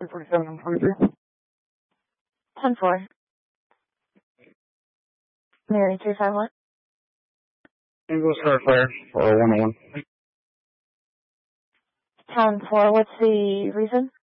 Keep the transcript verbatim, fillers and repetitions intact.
three forty-seven and forty-three. ten four. Mary three five one. English Star Fire for one oh one. ten four, what's the reason?